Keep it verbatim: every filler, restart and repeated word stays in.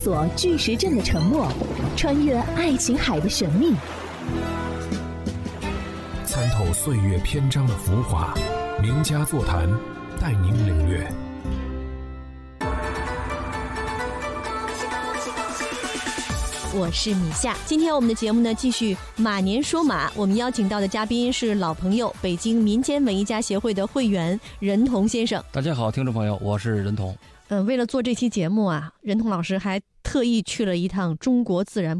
索巨石阵的沉默，穿越爱琴海的神秘， 参透岁月篇章的浮华，名家座谈，带您领略。 我是米夏，今天我们的节目呢继续马年说马，我们邀请到的嘉宾是老朋友，北京民间文艺家协会的会员任彤先生。 大家好，听众朋友，我是任彤。 呃，为了做这期节目啊，任彤老师还特意去了一趟中国自然